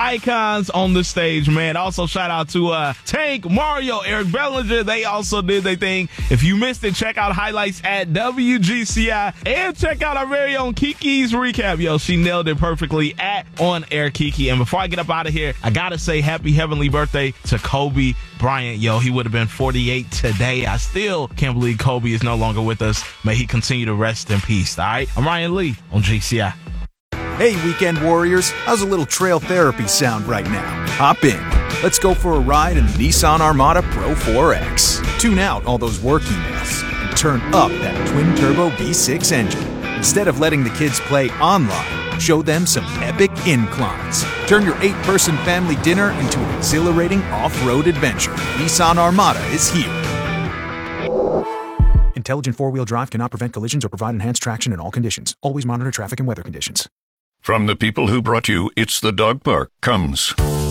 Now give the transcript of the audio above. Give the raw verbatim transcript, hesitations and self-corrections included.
icons on the stage, man. Also, shout out to uh, Tank, Mario, Eric Bellinger. They also did their thing. If you missed it, check out highlights at W G C I and check out our very own Kiki's recap. Yo, she nailed it perfectly at On Air Kiki. And before I get up out of here, I got to say happy heavenly birthday to Kobe Bryant. Yo, he would have been forty-eight today. I still can't believe Kobe is no longer with us. May he continue to rest in peace. All right, I'm Ryan Lee on G C I. Hey, weekend warriors, how's a little trail therapy sound right now? Hop in. Let's go for a ride in the Nissan Armada Pro four X. Tune out all those work emails and turn up that twin-turbo V six engine. Instead of letting the kids play online, show them some epic inclines. Turn your eight-person family dinner into an exhilarating off-road adventure. Nissan Armada is here. Intelligent four-wheel drive cannot prevent collisions or provide enhanced traction in all conditions. Always monitor traffic and weather conditions. From the people who brought you It's the Dog Park comes